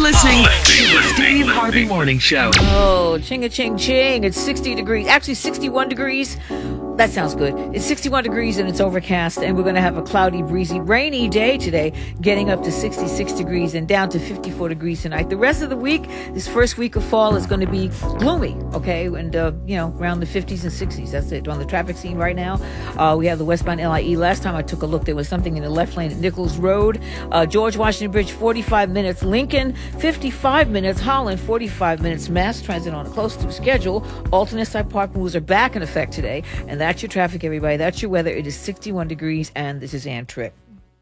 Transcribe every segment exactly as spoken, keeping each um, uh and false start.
listening to the Steve Harvey Morning Show. Oh, ching-a-ching-ching. It's sixty degrees. Actually, sixty-one degrees. That sounds good. It's sixty-one degrees and it's overcast, and we're going to have a cloudy, breezy, rainy day today, getting up to sixty-six degrees and down to fifty-four degrees tonight. The rest of the week, this first week of fall, is going to be gloomy, okay? And, uh, you know, around the fifties and sixties. That's it. On the traffic scene right now, uh, we have the westbound L I E. Last time I took a look, there was something in the left lane at Nichols Road. Uh, George Washington Bridge, forty-five minutes. Lincoln, fifty-five minutes. Holland, forty-five minutes. Mass transit on a close to schedule. Alternate side park moves are back in effect today, and that's your traffic, everybody. That's your weather. It is sixty-one degrees, and this is Ann Tripp.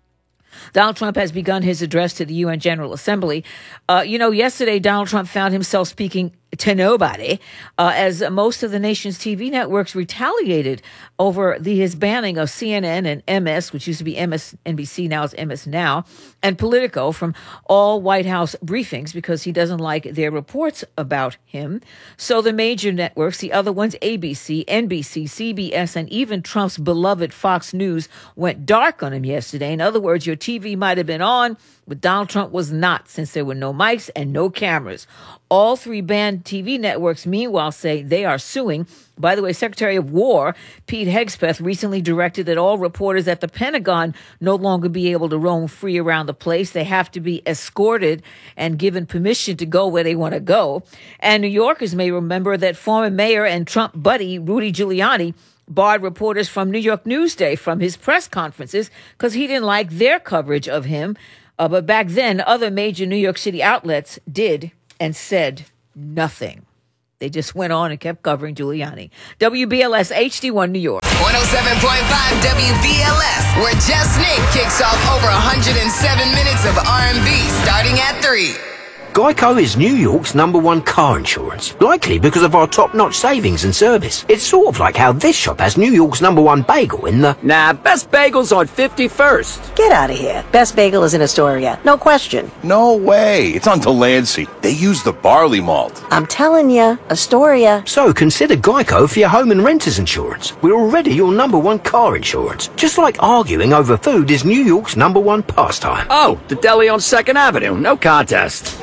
Donald Trump has begun his address to the U N General Assembly. Uh, you know, yesterday, Donald Trump found himself speaking to nobody, uh, as most of the nation's T V networks retaliated over the his banning of C N N and M S, which used to be M S N B C, now it's M S Now, and Politico from all White House briefings because he doesn't like their reports about him. So the major networks, the other ones, A B C, N B C, C B S, and even Trump's beloved Fox News, went dark on him yesterday. In other words, your T V might have been on, but Donald Trump was not, since there were no mics and no cameras. All three banned T V networks, meanwhile, say they are suing. By the way, Secretary of War Pete Hegseth recently directed that all reporters at the Pentagon no longer be able to roam free around the place. They have to be escorted and given permission to go where they want to go. And New Yorkers may remember that former mayor and Trump buddy Rudy Giuliani barred reporters from New York Newsday from his press conferences because he didn't like their coverage of him. Uh, but back then, other major New York City outlets did and said nothing. They just went on and kept covering Giuliani. W B L S H D one New York. one oh seven point five W B L S, where Just Nick kicks off over one hundred seven minutes of R and B starting at three. Geico is New York's number one car insurance, likely because of our top-notch savings and service. It's sort of like how this shop has New York's number one bagel in the... Nah, Best Bagel's on fifty-first. Get out of here. Best Bagel is in Astoria. No question. No way. It's on Delancey. They use the barley malt. I'm telling you, Astoria. So consider Geico for your home and renter's insurance. We're already your number one car insurance. Just like arguing over food is New York's number one pastime. Oh, the deli on second Avenue. No contest.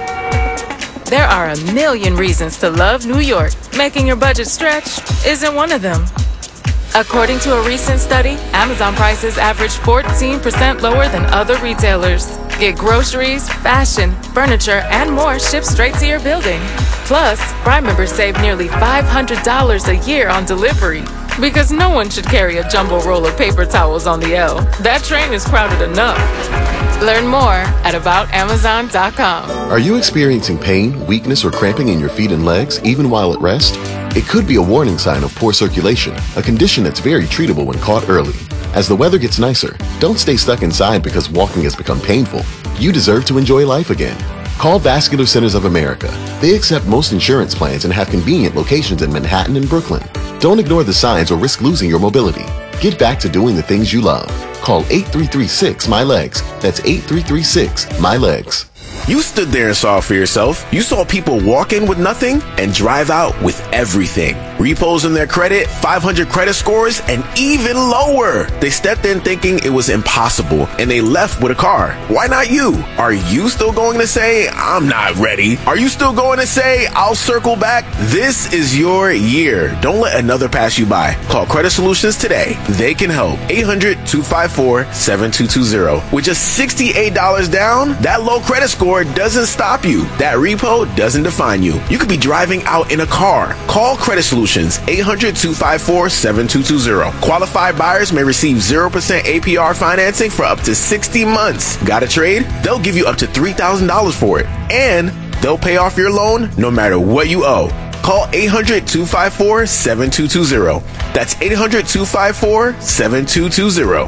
There are a million reasons to love New York. Making your budget stretch isn't one of them. According to a recent study, Amazon prices average fourteen percent lower than other retailers. Get groceries, fashion, furniture, and more shipped straight to your building. Plus, Prime members save nearly five hundred dollars a year on delivery. Because no one should carry a jumbo roll of paper towels on the L. That train is crowded enough. Learn more at about amazon dot com. Are you experiencing pain, weakness, or cramping in your feet and legs, even while at rest? It could be a warning sign of poor circulation, a condition that's very treatable when caught early. As the weather gets nicer, don't stay stuck inside because walking has become painful. You deserve to enjoy life again. Call Vascular Centers of America. They accept most insurance plans and have convenient locations in Manhattan and Brooklyn. Don't ignore the signs or risk losing your mobility. Get back to doing the things you love. Call eight three three six, M Y L E G S. That's eight three three six, M Y L E G S. You stood there and saw for yourself. You saw people walk in with nothing and drive out with everything. Repos in their credit, five hundred credit scores, and even lower. They stepped in thinking it was impossible, and they left with a car. Why not you? Are you still going to say, I'm not ready? Are you still going to say, I'll circle back? This is your year. Don't let another pass you by. Call Credit Solutions today. They can help. eight hundred, two five four, seven two two zero. With just sixty-eight dollars down, that low credit score doesn't stop you. That repo doesn't define you. You could be driving out in a car. Call Credit Solutions, eight hundred, two five four, seven two two zero. Qualified buyers may receive zero percent A P R financing for up to sixty months. Got a trade? They'll give you up to three thousand dollars for it. And they'll pay off your loan no matter what you owe. Call eight hundred, two five four, seven two two zero. That's eight hundred, two five four, seven two two zero.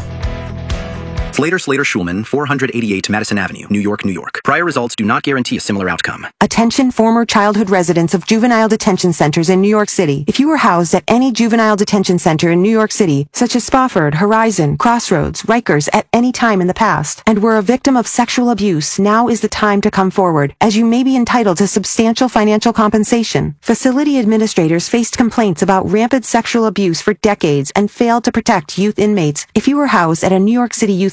Slater, Slater, Schulman, four eighty-eight Madison Avenue, New York, New York. Prior results do not guarantee a similar outcome. Attention former childhood residents of juvenile detention centers in New York City. If you were housed at any juvenile detention center in New York City, such as Spofford, Horizon, Crossroads, Rikers, at any time in the past, and were a victim of sexual abuse, now is the time to come forward, as you may be entitled to substantial financial compensation. Facility administrators faced complaints about rampant sexual abuse for decades and failed to protect youth inmates. If you were housed at a New York City youth facility,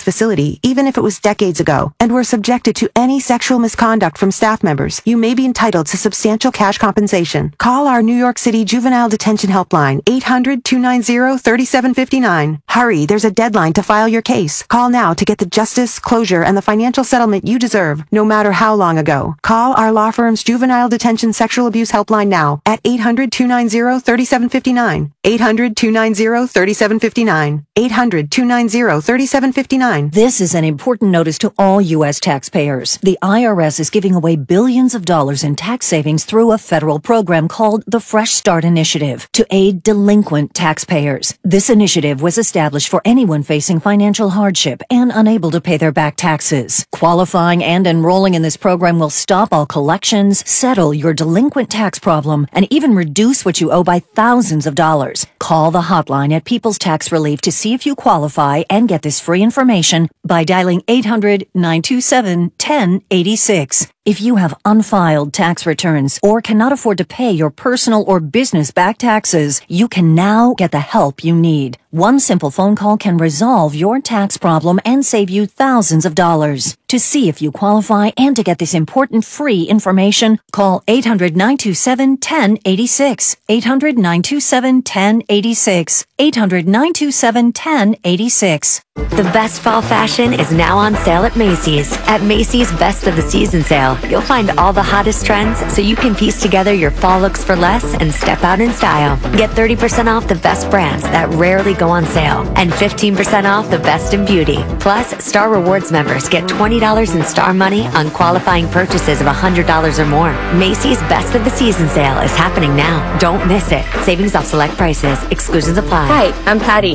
facility, even if it was decades ago, and were subjected to any sexual misconduct from staff members, you may be entitled to substantial cash compensation. Call our New York City Juvenile Detention Helpline, eight hundred, two nine zero, three seven five nine. Hurry, there's a deadline to file your case. Call now to get the justice, closure, and the financial settlement you deserve, no matter how long ago. Call our law firm's Juvenile Detention Sexual Abuse Helpline now at eight hundred, two nine zero, three seven five nine. eight hundred, two nine zero, three seven five nine. eight hundred, two nine zero, three seven five nine. This is an important notice to all U S taxpayers. The I R S is giving away billions of dollars in tax savings through a federal program called the Fresh Start Initiative to aid delinquent taxpayers. This initiative was established for anyone facing financial hardship and unable to pay their back taxes. Qualifying and enrolling in this program will stop all collections, settle your delinquent tax problem, and even reduce what you owe by thousands of dollars. Call the hotline at People's Tax Relief to see if you qualify and get this free information by dialing eight hundred, nine two seven, one zero eight six. If you have unfiled tax returns or cannot afford to pay your personal or business back taxes, you can now get the help you need. One simple phone call can resolve your tax problem and save you thousands of dollars. To see if you qualify and to get this important free information, call eight hundred, nine two seven, one zero eight six. eight hundred, nine two seven, one zero eight six. eight hundred, nine two seven, one zero eight six. The best fall fashion is now on sale at Macy's. At Macy's Best of the Season sale, you'll find all the hottest trends so you can piece together your fall looks for less and step out in style. Get thirty percent off the best brands that rarely go on sale and fifteen percent off the best in beauty. Plus, Star Rewards members get twenty dollars in Star Money on qualifying purchases of one hundred dollars or more. Macy's Best of the Season sale is happening now. Don't miss it. Savings off select prices. Exclusions apply. Hi, I'm Patty.